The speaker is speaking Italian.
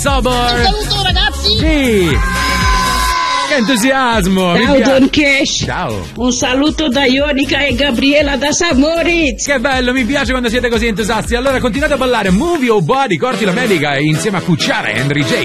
Sobor. Un saluto ragazzi. Sì. Che entusiasmo. Ciao Don Cash. Ciao. Un saluto da Ionica e Gabriela da San Moritz. Che bello, mi piace quando siete così entusiasti. Allora continuate a ballare Move Your Body, Corti la Medica insieme a Cucciara e Henry J.